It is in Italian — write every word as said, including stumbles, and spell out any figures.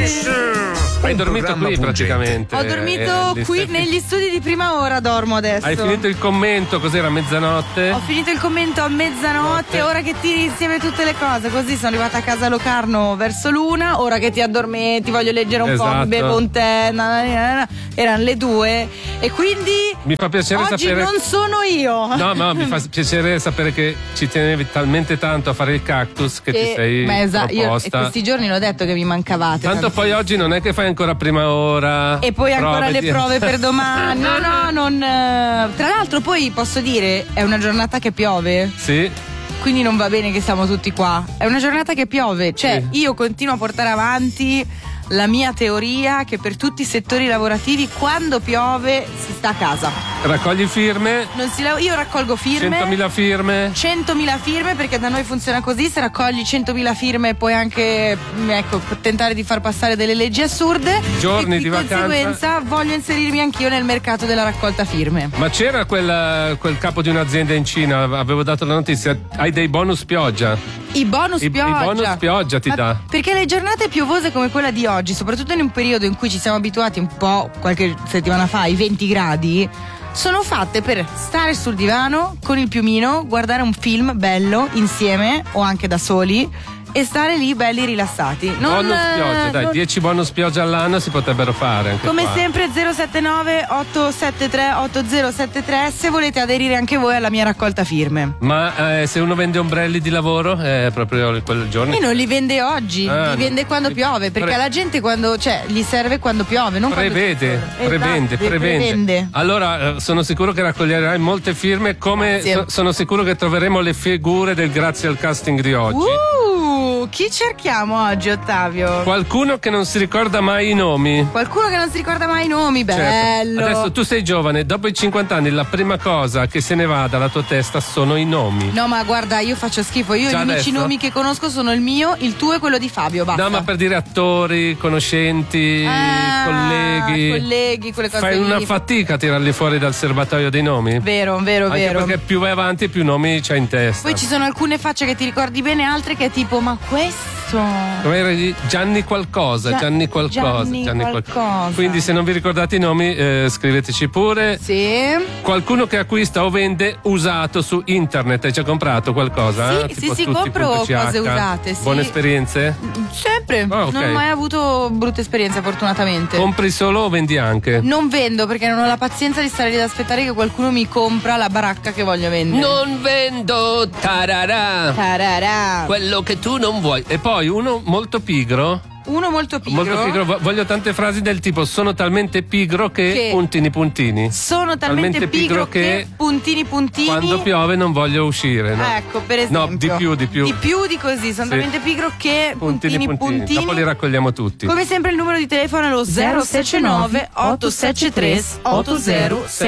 Hai dormito qui praticamente. Ho dormito eh, qui negli studi di prima ora, dormo adesso. Hai finito il commento, cos'era, mezzanotte? Ho finito il commento a mezzanotte, Notte. ora che tiri insieme tutte le cose, così sono arrivata a casa a Locarno verso l'una, ora che ti addormenti, voglio leggere un Esatto. po', mi bevo un tè, na, na, na, na. Erano le due e quindi Mi fa piacere oggi sapere. non sono io. No, no, mi fa piacere sapere che ci tenevi talmente tanto a fare il cactus che, ti sei ma esatto, io proposta. e questi giorni l'ho detto che mi mancavate. Tanto poi oggi non è che fai ancora prima ora. E poi ancora prove le di- prove per domani. No, no, non. eh, Tra l'altro, poi posso dire, è una giornata che piove. Sì. Quindi non va bene che siamo tutti qua. È una giornata che piove. Cioè, Sì. io continuo a portare avanti la mia teoria che per tutti i settori lavorativi, quando piove, si sta a casa. Raccogli firme. Non si lav- io raccolgo firme. centomila firme. centomila firme, perché da noi funziona così: se raccogli centomila firme puoi anche mm, ecco, tentare di far passare delle leggi assurde. Giorni e di vacanza. conseguenza voglio inserirmi anch'io nel mercato della raccolta firme. Ma c'era quel, quel capo di un'azienda in Cina, avevo dato la notizia, hai dei bonus pioggia. I bonus I- i pioggia. bonus pioggia ti Ma dà. Perché le giornate piovose come quella di oggi, soprattutto in un periodo in cui ci siamo abituati un po' qualche settimana fa ai venti gradi, sono fatte per stare sul divano con il piumino, guardare un film bello insieme o anche da soli e stare lì belli rilassati. Non, bonus pioggia, dai, non- dieci bonus pioggia all'anno si potrebbero fare anche Come qua. sempre zero sette nove otto sette tre otto zero sette tre se volete aderire anche voi alla mia raccolta firme. Ma eh, se uno vende ombrelli di lavoro è proprio quel giorno. E non li vende oggi, Ah, li vende no. quando piove, perché Pre- alla gente quando, cioè, gli serve quando piove, non Prevede, quando c'è il sole. prevende, Esatto, prevende. prevende. Allora eh, sono sicuro che raccoglierai molte firme, come Grazie. so- sono sicuro che troveremo le figure del grazie al casting di oggi. Uh, chi cerchiamo oggi, Ottavio? Qualcuno che non si ricorda mai i nomi. Qualcuno che non si ricorda mai i nomi, Certo. bello. Adesso tu sei giovane, dopo i cinquanta anni la prima cosa che se ne va dalla tua testa sono i nomi. No, ma guarda, io faccio schifo. Io Già gli unici adesso? nomi che conosco sono il mio, il tuo e quello di Fabio. Basta. No, ma per dire attori, conoscenti, Ah, colleghi. colleghi, quelle cose Fai lì. una fatica a tirarli fuori dal serbatoio dei nomi? Vero, vero, Anche vero. perché più vai avanti più nomi c'hai in testa. Poi ci sono alcune facce che ti ricordi bene, altre che è tipo, ma questo. Come era di Gianni qualcosa, Gia- Gianni qualcosa, Gianni qualcosa. Quindi se non vi ricordate i nomi eh, scriveteci pure. Sì. Qualcuno che acquista o vende usato su internet, hai già comprato qualcosa? Sì, Eh? sì, Tipo sì, tutti compro punto c h. cose usate, sì. Buone esperienze? Sempre. Ah, ok. Non ho mai avuto brutte esperienze, fortunatamente. Compri solo o vendi anche? Non vendo perché non ho la pazienza di stare lì ad aspettare che qualcuno mi compra la baracca che voglio vendere. Non vendo, tararà, Tararà. quello che tu non vuoi. E poi uno molto pigro. Uno molto pigro. Molto pigro, vo- voglio tante frasi del tipo sono talmente pigro che, Che- puntini puntini. Sono talmente, pigro che, puntini puntini. Quando piove non voglio uscire, no? Ecco, per esempio. No, di più, di più. Di più di così, sono Sì. talmente pigro che puntini puntini. Dopo li raccogliamo tutti. Come sempre il numero di telefono è lo zero sette nove otto sette tre otto zero sette